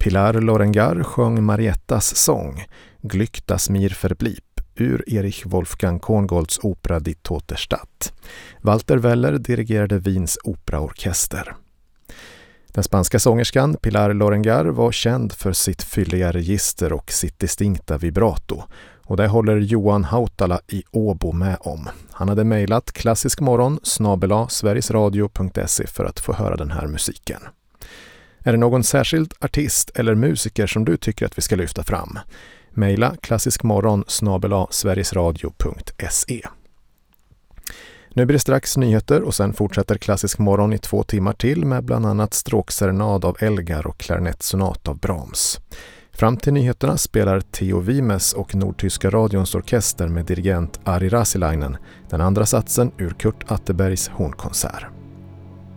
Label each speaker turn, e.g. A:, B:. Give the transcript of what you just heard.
A: Pilar Lorengar sjöng Mariettas sång Glück das mir verblieb ur Erich Wolfgang Korngolds opera Die Tote Stadt. Walter Weller dirigerade Wiens operaorkester. Den spanska sångerskan Pilar Lorengar var känd för sitt fylliga register och sitt distinkta vibrato. Och det håller Johan Hautala i Åbo med om. Han hade mejlat klassiskmorgon@sverigesradio.se för att få höra den här musiken. Är det någon särskild artist eller musiker som du tycker att vi ska lyfta fram? Mejla klassiskmorgon@sverigesradio.se. Nu blir det strax nyheter och sen fortsätter Klassisk morgon i 2 timmar till med bland annat stråkserenad av Elgar och klarinettsonat av Brahms. Fram till nyheterna spelar Theo Vimes och Nordtyska radions orkester med dirigent Ari Rasilainen den andra satsen ur Kurt Atterbergs hornkonsert.